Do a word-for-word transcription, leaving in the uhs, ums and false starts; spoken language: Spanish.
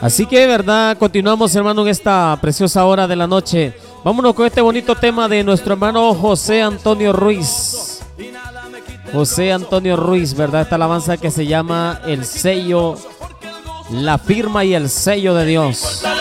Así que, verdad, continuamos, hermano, en esta preciosa hora de la noche. Vámonos con este bonito tema de nuestro hermano José Antonio Ruiz. José Antonio Ruiz, ¿verdad? Esta alabanza que se llama El Sello, la firma y el sello de Dios.